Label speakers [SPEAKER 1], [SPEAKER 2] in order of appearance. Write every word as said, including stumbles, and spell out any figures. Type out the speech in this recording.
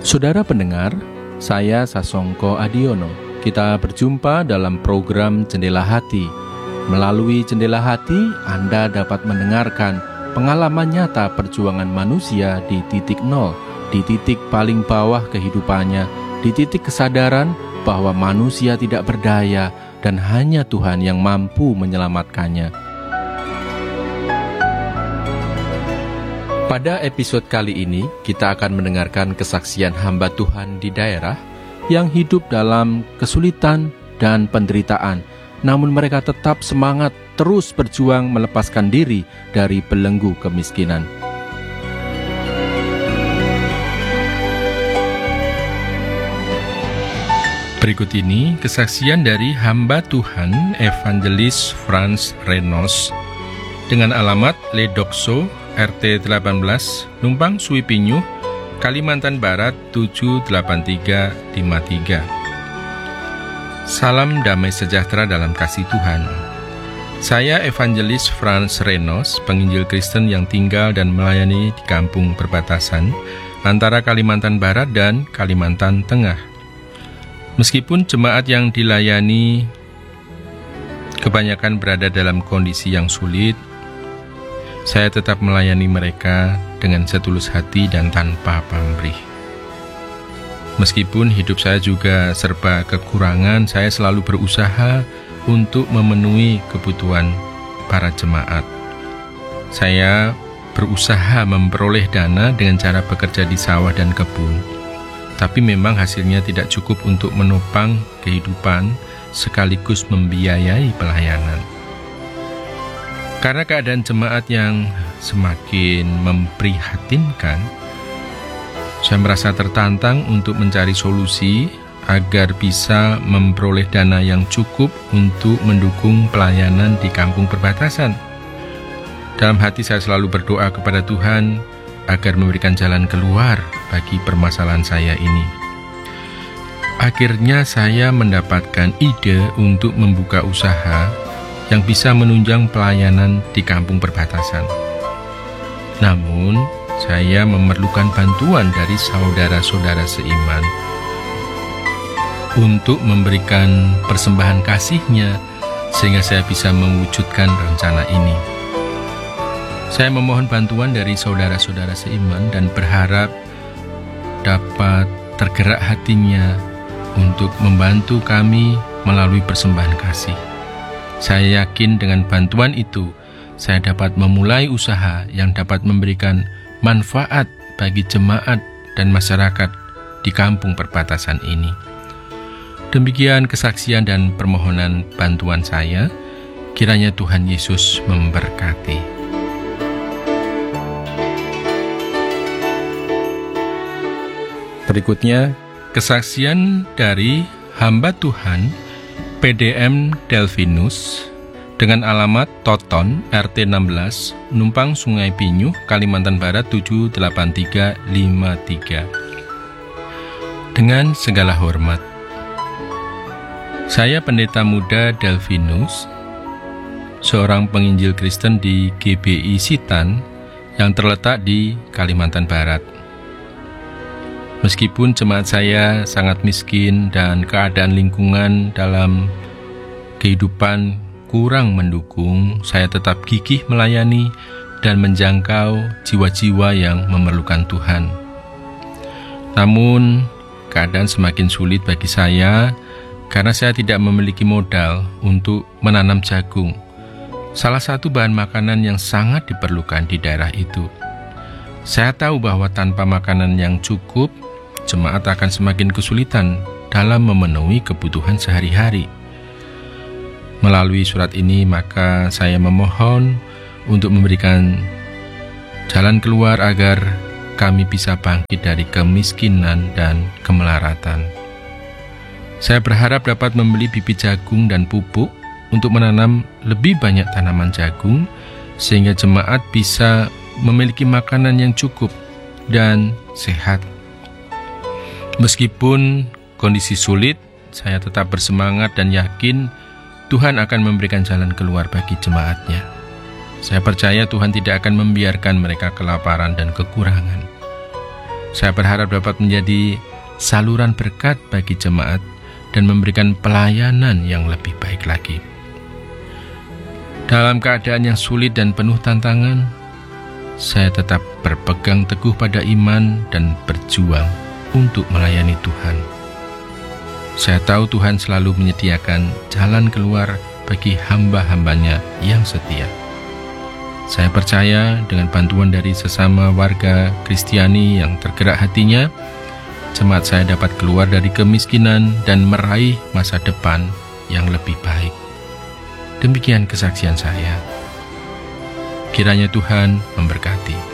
[SPEAKER 1] Saudara pendengar, saya Sasongko Adiono. Kita berjumpa dalam program Jendela Hati. Melalui Jendela Hati, Anda dapat mendengarkan pengalaman nyata perjuangan manusia di titik nol, di titik paling bawah kehidupannya, di titik kesadaran bahwa manusia tidak berdaya dan hanya Tuhan yang mampu menyelamatkannya. Pada episode kali ini, kita akan mendengarkan kesaksian hamba Tuhan di daerah yang hidup dalam kesulitan dan penderitaan, namun mereka tetap semangat terus berjuang melepaskan diri dari belenggu kemiskinan. Berikut ini kesaksian dari hamba Tuhan Evangelis Frans Renos dengan alamat Ledokso, R T delapan belas, Numpang Suipinyuh, Kalimantan Barat tujuh delapan tiga lima tiga. Salam damai sejahtera dalam kasih Tuhan. Saya Evangelis Frans Renos, penginjil Kristen yang tinggal dan melayani di kampung perbatasan antara Kalimantan Barat dan Kalimantan Tengah. Meskipun jemaat yang dilayani kebanyakan berada dalam kondisi yang sulit, saya tetap melayani mereka dengan setulus hati dan tanpa pamrih. Meskipun hidup saya juga serba kekurangan, saya selalu berusaha untuk memenuhi kebutuhan para jemaat. Saya berusaha memperoleh dana dengan cara bekerja di sawah dan kebun. Tapi memang hasilnya tidak cukup untuk menopang kehidupan sekaligus membiayai pelayanan. Karena keadaan jemaat yang semakin memprihatinkan, saya merasa tertantang untuk mencari solusi agar bisa memperoleh dana yang cukup untuk mendukung pelayanan di kampung perbatasan. Dalam hati saya selalu berdoa kepada Tuhan agar memberikan jalan keluar bagi permasalahan saya ini. Akhirnya saya mendapatkan ide untuk membuka usaha yang bisa menunjang pelayanan di kampung perbatasan. Namun, saya memerlukan bantuan dari saudara-saudara seiman untuk memberikan persembahan kasihnya sehingga saya bisa mewujudkan rencana ini. Saya memohon bantuan dari saudara-saudara seiman dan berharap dapat tergerak hatinya untuk membantu kami melalui persembahan kasih. Saya yakin dengan bantuan itu, saya dapat memulai usaha yang dapat memberikan manfaat bagi jemaat dan masyarakat di kampung perbatasan ini. Demikian kesaksian dan permohonan bantuan saya. Kiranya Tuhan Yesus memberkati. Berikutnya, kesaksian dari hamba Tuhan P D M Delvinus dengan alamat Toton, R T enam belas, Numpang Sungai Pinyuh, Kalimantan Barat tujuh delapan tiga lima tiga. Dengan segala hormat, saya pendeta muda Delvinus, seorang penginjil Kristen di G B I Sitan yang terletak di Kalimantan Barat. Meskipun jemaat saya sangat miskin dan keadaan lingkungan dalam kehidupan kurang mendukung, saya tetap gigih melayani dan menjangkau jiwa-jiwa yang memerlukan Tuhan. Namun, keadaan semakin sulit bagi saya karena saya tidak memiliki modal untuk menanam jagung, salah satu bahan makanan yang sangat diperlukan di daerah itu. Saya tahu bahwa tanpa makanan yang cukup, jemaat akan semakin kesulitan dalam memenuhi kebutuhan sehari-hari. Melalui surat ini, maka saya memohon untuk memberikan jalan keluar agar kami bisa bangkit dari kemiskinan dan kemelaratan. Saya berharap dapat membeli bibit jagung dan pupuk untuk menanam lebih banyak tanaman jagung, sehingga jemaat bisa memiliki makanan yang cukup dan sehat. Meskipun kondisi sulit, saya tetap bersemangat dan yakin Tuhan akan memberikan jalan keluar bagi jemaatnya. Saya percaya Tuhan tidak akan membiarkan mereka kelaparan dan kekurangan. Saya berharap dapat menjadi saluran berkat bagi jemaat dan memberikan pelayanan yang lebih baik lagi. Dalam keadaan yang sulit dan penuh tantangan, saya tetap berpegang teguh pada iman dan berjuang untuk melayani Tuhan. Saya tahu Tuhan selalu menyediakan jalan keluar bagi hamba-hambanya yang setia. Saya percaya dengan bantuan dari sesama warga Kristiani yang tergerak hatinya, jemaat saya dapat keluar dari kemiskinan dan meraih masa depan yang lebih baik. Demikian kesaksian saya. Kiranya Tuhan memberkati.